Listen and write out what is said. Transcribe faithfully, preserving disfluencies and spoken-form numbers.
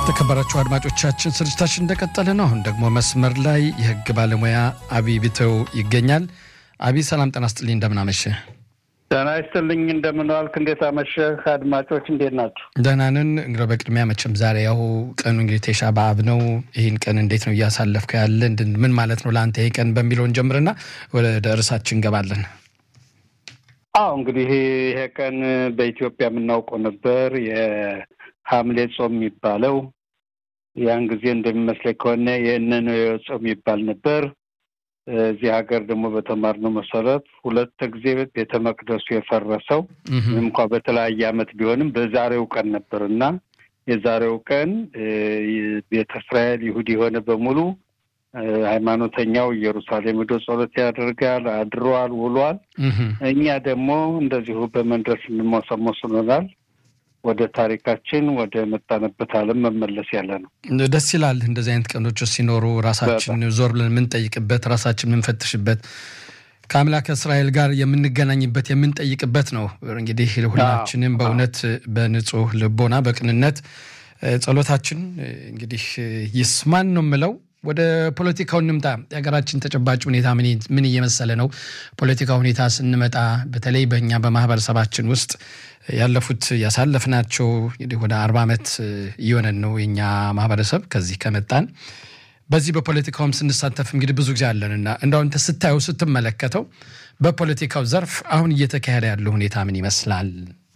የተከበራችሁ አድማጮቻችን ስርጭታችን እንደቀጠለ ነው። አሁን ደግሞ መስመር ላይ የህግ ባለሙያ አብይ ቢተው ይገኛል። አብይ ሰላም ጤና ይስጥልኝ፣ እንደምን አመሸህ? ጤና ይስጥልኝ፣ እንደምን ዋልክ? እንዴት አመሸህ? አድማጮች እንዴት ናችሁ? ደህና ነን። እንግዲህ በቅድሚያ መቼም ዛሬ ያው ቀኑ እንግዲህ ቴሻ በአብ ነው። ይህን ቀን እንዴት ነው እያሳለፍከ ያለ? ምን ማለት ነው ለአንተ ይሄ ቀን በሚለውን ጀምርና ወደ ርዕሳችን እንገባለን። አዎ እንግዲህ ይሄ ቀን በኢትዮጵያ የምናውቀው ነበር የሐምሌ ጾም የሚባለው። ያን ጊዜ እንደሚመስለኝ ከሆነ የእነነ ጾም ይባል ነበር። እዚህ ሀገር ደግሞ በተማርነው መሰረት ሁለት ጊዜ ቤተ መቅደሱ የፈረሰው እንኳን በተለያየ ዓመት ቢሆንም በዛሬው ቀን ነበርና የዛሬው ቀን ቤተ እስራኤል ይሁዲ የሆነ በሙሉ ሃይማኖተኛው ኢየሩሳሌም ሄዶ ጸሎት ያደርጋል፣ አድሯል፣ ውሏል። እኛ ደግሞ እንደዚሁ በመንደር እንሞሰሞስናል። ወደ ታሪካችን ወደ መጣንበት ዓለም መመለስ ያለ ነው። ደስ ይላል። እንደዚህ አይነት ቀኖች ሲኖሩ ራሳችን ዞር ብለን የምንጠይቅበት፣ ራሳችን የምንፈትሽበት፣ ከአምላክ እስራኤል ጋር የምንገናኝበት የምንጠይቅበት ነው። እንግዲህ ሁላችንም በእውነት በንጹህ ልቦና በቅንነት ጸሎታችን እንግዲህ ይስማን ነው የምለው። ወደ ፖለቲካው እንምጣ። የሀገራችን ተጨባጭ ሁኔታ ምን ምን እየመሰለ ነው? ፖለቲካ ሁኔታ ስንመጣ በተለይ በእኛ በማህበረሰባችን ውስጥ ያለፉት ያሳለፍናቸው እንግዲህ ወደ አርባ ዓመት እየሆነን ነው የኛ ማህበረሰብ ከዚህ ከመጣን። በዚህ በፖለቲካውም ስንሳተፍ እንግዲህ ብዙ ጊዜ አለንና እንደው አንተ ስታየው ስትመለከተው በፖለቲካው ዘርፍ አሁን እየተካሄደ ያለው ሁኔታ ምን ይመስላል?